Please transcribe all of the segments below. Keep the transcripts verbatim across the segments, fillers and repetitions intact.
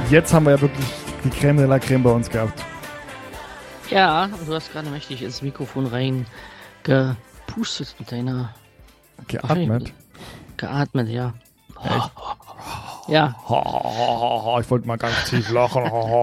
Jetzt haben wir ja wirklich die Creme de la Creme bei uns gehabt. Ja, du hast gerade mächtig ins Mikrofon rein gepustet mit deiner... Geatmet? Geatmet, ja. Echt? Ja. Ich wollte mal ganz tief lachen.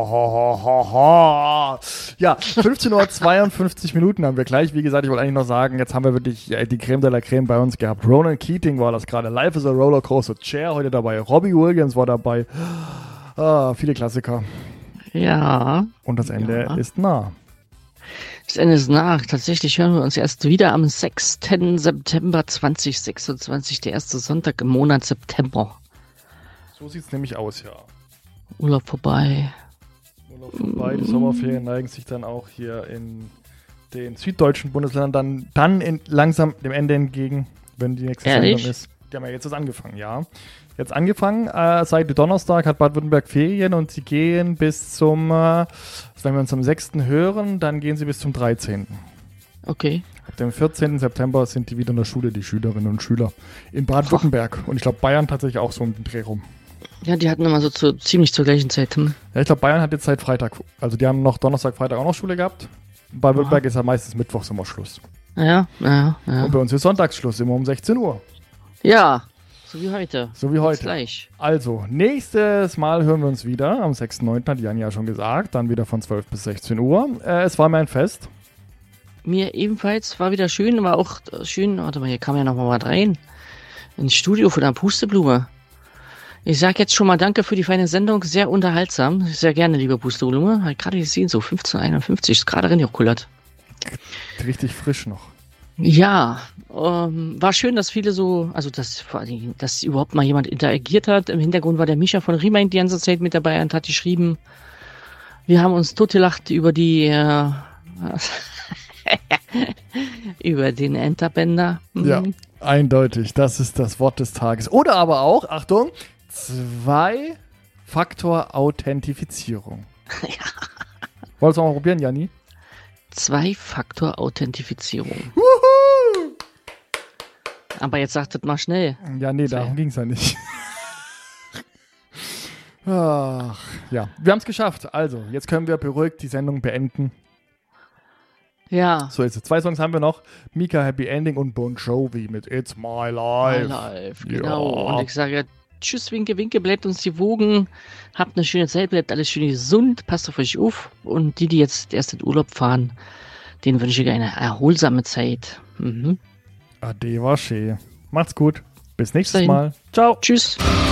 Ja, fünfzehn Uhr zweiundfünfzig Minuten haben wir gleich. Wie gesagt, ich wollte eigentlich noch sagen, jetzt haben wir wirklich die Creme de la Creme bei uns gehabt. Ronan Keating war das gerade. Life is a Rollercoaster. Cher heute dabei. Robbie Williams war dabei. Ah, viele Klassiker. Ja. Und das Ende ja. ist nah. Das Ende ist nah. Tatsächlich hören wir uns erst wieder am sechsten September zweitausendsechsundzwanzig, der erste Sonntag im Monat September. So sieht es nämlich aus, ja. Urlaub vorbei. Urlaub vorbei. Die Sommerferien neigen sich dann auch hier in den süddeutschen Bundesländern dann, dann in, langsam dem Ende entgegen, wenn die nächste Ehrlich? Sendung ist. Die haben ja jetzt erst angefangen, ja. Jetzt angefangen, äh, seit Donnerstag hat Baden-Württemberg Ferien und sie gehen bis zum, äh, wenn wir uns am sechsten hören, dann gehen sie bis zum dreizehnten Okay. Ab dem vierzehnten September sind die wieder in der Schule, die Schülerinnen und Schüler in Baden-Württemberg. Und ich glaube, Bayern tatsächlich auch so um den Dreh rum. Ja, die hatten immer so zu, ziemlich zur gleichen Zeit. Hm? Ja, ich glaube, Bayern hat jetzt seit Freitag, also die haben noch Donnerstag, Freitag auch noch Schule gehabt. Bei Württemberg ist ja meistens Mittwochs immer Schluss. Ja, ja, ja. Und bei uns ist Sonntagsschluss, immer um sechzehn Uhr. Ja, so wie heute. So wie heute. Jetzt gleich. Also, nächstes Mal hören wir uns wieder. Am sechsten neunten hat Jan ja schon gesagt. Dann wieder von zwölf bis sechzehn Uhr. Äh, es war mir ein Fest. Mir ebenfalls, war wieder schön, war auch schön, warte mal, hier kam ja noch mal was rein. Ins Studio von der Pusteblume. Ich sag jetzt schon mal danke für die feine Sendung, sehr unterhaltsam. Sehr gerne, liebe Pusteblume. Hat gerade gesehen, so fünfzehn Uhr einundfünfzig, ist gerade reingekullert. Richtig frisch noch. Ja, ähm, war schön, dass viele so, also dass vor allem, dass überhaupt mal jemand interagiert hat. Im Hintergrund war der Micha von Remind die ganze Zeit mit dabei und hat geschrieben, wir haben uns totgelacht über die, äh, über den Enterbänder. Mhm. Ja, eindeutig. Das ist das Wort des Tages. Oder aber auch, Achtung, Zwei-Faktor-Authentifizierung. Ja. Wolltest du mal probieren, Janni? Zwei-Faktor-Authentifizierung. Wuhu! Aber jetzt sagtet mal schnell. Ja, nee, darum ging es ja nicht. Ach, ja, wir haben es geschafft. Also, jetzt können wir beruhigt die Sendung beenden. Ja. So ist es. Zwei Songs haben wir noch. Mika Happy Ending und Bon Jovi mit It's My Life. My Life, Ja. genau. Und ich sage tschüss, winke, winke, bleibt uns gewogen. Habt eine schöne Zeit, bleibt alles schön gesund, passt auf euch auf. Und die, die jetzt erst in Urlaub fahren, denen wünsche ich eine erholsame Zeit. Mhm. Ade, war schön. Macht's gut. Bis nächstes Bis dahin. Mal. Ciao. Tschüss.